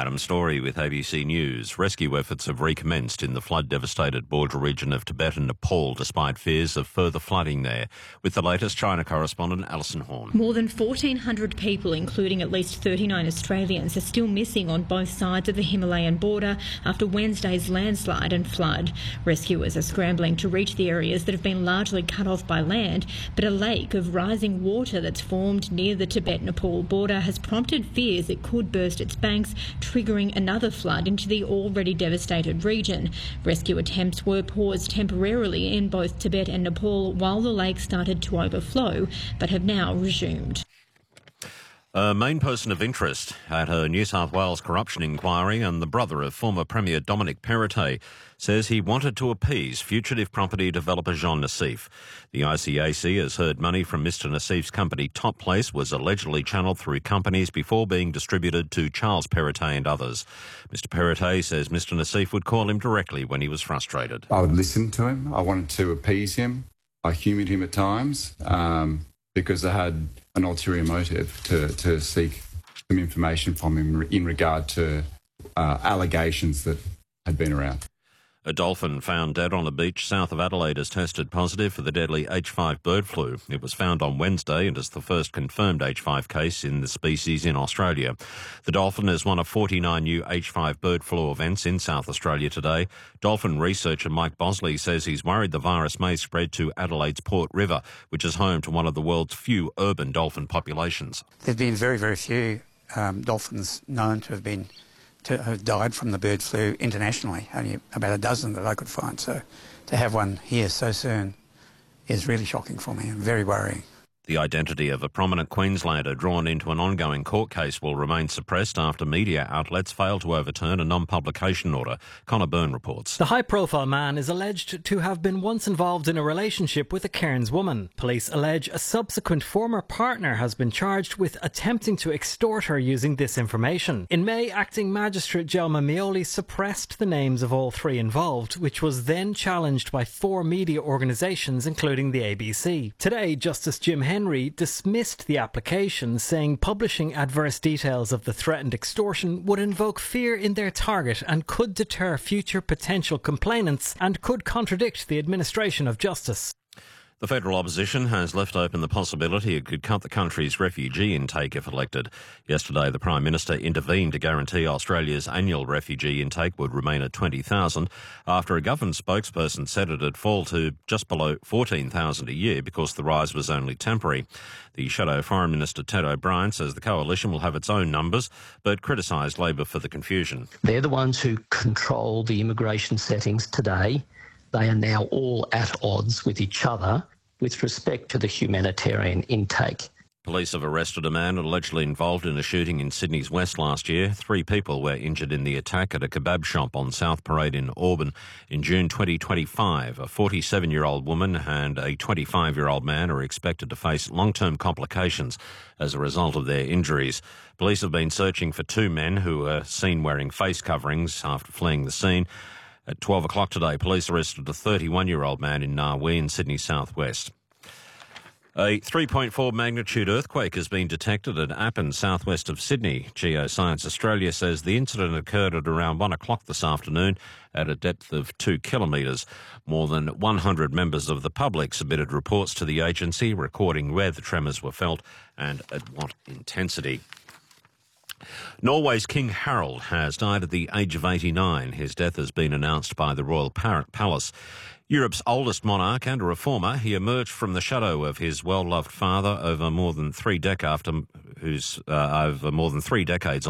Adam Story with ABC News. Rescue efforts have recommenced in the flood-devastated border region of Tibet and Nepal despite fears of further flooding there. With the latest, China correspondent Alison Horn. More than 1,400 people, including at least 39 Australians, are still missing on both sides of the Himalayan border after Wednesday's landslide and flood. Rescuers are scrambling to reach the areas that have been largely cut off by land, but a lake of rising water that's formed near the Tibet-Nepal border has prompted fears it could burst its banks, triggering another flood into the already devastated region. Rescue attempts were paused temporarily in both Tibet and Nepal while the lake started to overflow, but have now resumed. A main person of interest at a New South Wales corruption inquiry and the brother of former Premier Dominic Perrottet says he wanted to appease fugitive property developer Jean Nassif. The ICAC has heard money from Mr Nassif's company Top Place was allegedly channelled through companies before being distributed to Charles Perrottet and others. Mr Perrottet says Mr Nassif would call him directly when he was frustrated. I would listen to him. I wanted to appease him. I humoured him at times because I had an ulterior motive to seek some information from him in regard to allegations that had been around. A dolphin found dead on a beach south of Adelaide has tested positive for the deadly H5 bird flu. It was found on Wednesday and is the first confirmed H5 case in the species in Australia. The dolphin is one of 49 new H5 bird flu events in South Australia today. Dolphin researcher Mike Bosley says he's worried the virus may spread to Adelaide's Port River, which is home to one of the world's few urban dolphin populations. There's been very, very few dolphins known to have died from the bird flu internationally, only about a dozen that I could find. So to have one here so soon is really shocking for me and very worrying. The identity of a prominent Queenslander drawn into an ongoing court case will remain suppressed after media outlets failed to overturn a non-publication order. Connor Byrne reports. The high-profile man is alleged to have been once involved in a relationship with a Cairns woman. Police allege a subsequent former partner has been charged with attempting to extort her using this information. In May, Acting Magistrate Jelma Mioli suppressed the names of all three involved, which was then challenged by 4 media organisations, including the ABC. Today, Justice Jim Henry dismissed the application, saying publishing adverse details of the threatened extortion would invoke fear in their target and could deter future potential complainants and could contradict the administration of justice. The federal opposition has left open the possibility it could cut the country's refugee intake if elected. Yesterday, the Prime Minister intervened to guarantee Australia's annual refugee intake would remain at 20,000 after a government spokesperson said it'd fall to just below 14,000 a year because the rise was only temporary. The Shadow Foreign Minister Ted O'Brien says the coalition will have its own numbers but criticised Labor for the confusion. They're the ones who control the immigration settings today. They are now all at odds with each other with respect to the humanitarian intake. Police have arrested a man allegedly involved in a shooting in Sydney's West last year. 3 people were injured in the attack at a kebab shop on South Parade in Auburn in June 2025. A 47-year-old woman and a 25-year-old man are expected to face long-term complications as a result of their injuries. Police have been searching for 2 men who were seen wearing face coverings after fleeing the scene. At 12 o'clock today, police arrested a 31-year-old man in Narwee in Sydney's southwest. A 3.4 magnitude earthquake has been detected at Appin, southwest of Sydney. Geoscience Australia says the incident occurred at around 1 o'clock this afternoon at a depth of 2 kilometres. More than 100 members of the public submitted reports to the agency, recording where the tremors were felt and at what intensity. Norway's King Harald has died at the age of 89. His death has been announced by the Royal Palace. Europe's oldest monarch and a reformer, he emerged from the shadow of his well-loved father over more than 3 decades